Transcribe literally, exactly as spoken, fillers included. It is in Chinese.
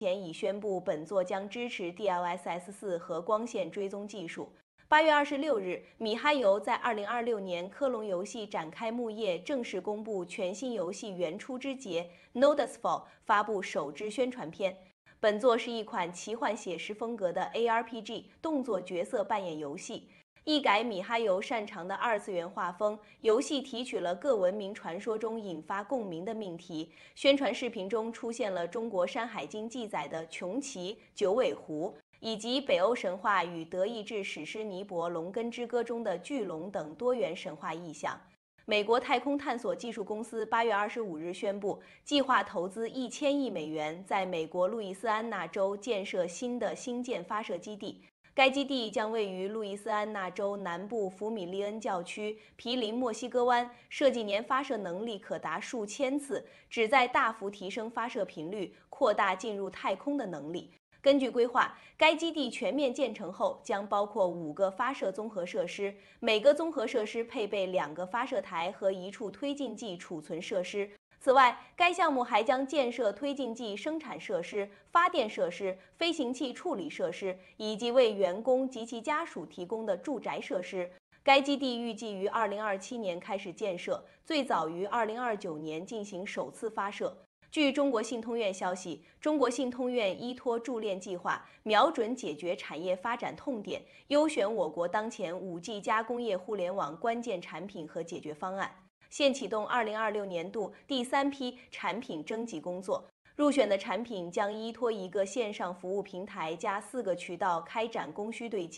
前已宣布，本作将支持 D L S S 四和光线追踪技术。八月二十六日，米哈游在二零二六年科隆游戏展开幕夜正式公布全新游戏原初之节 Nodusfall 发布首支宣传片。本作是一款奇幻写实风格的 A R P G 动作角色扮演游戏。一改米哈游擅长的二次元画风，游戏提取了各文明传说中引发共鸣的命题。宣传视频中出现了中国《山海经》记载的穷奇、九尾狐，以及北欧神话与德意志史诗尼伯龙根之歌中的巨龙等多元神话意象。美国太空探索技术公司八月二十五日宣布，计划投资一千亿美元，在美国路易斯安那州建设新的星舰发射基地。该基地将位于路易斯安那州南部弗米利恩教区，毗邻墨西哥湾，设计年发射能力可达数千次，旨在大幅提升发射频率，扩大进入太空的能力。根据规划，该基地全面建成后将包括五个发射综合设施，每个综合设施配备两个发射台和一处推进剂储存设施。此外，该项目还将建设推进剂生产设施、发电设施、飞行器处理设施，以及为员工及其家属提供的住宅设施。该基地预计于二零二七年开始建设，最早于二零二九年进行首次发射。据中国信通院消息，中国信通院依托助链计划，瞄准解决产业发展痛点，优选我国当前 五 G 加工业互联网关键产品和解决方案。现启动二零二六年度第三批产品征集工作，入选的产品将依托一个线上服务平台加四个渠道开展供需对接。